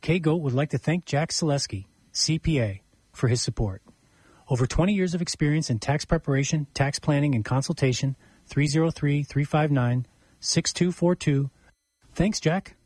KGOAT would like to thank Jack Selesky, CPA, for his support. Over 20 years of experience in tax preparation, tax planning, and consultation, 303-359-6242. Thanks, Jack.